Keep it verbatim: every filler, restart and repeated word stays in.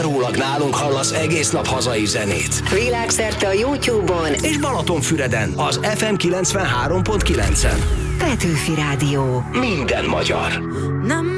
kizárólag nálunk hallasz egész nap hazai zenét. Világszerte a YouTube-on és Balatonfüreden az ef em kilencvenhárom pont kilencen. Petőfi Rádió. Minden magyar. Nem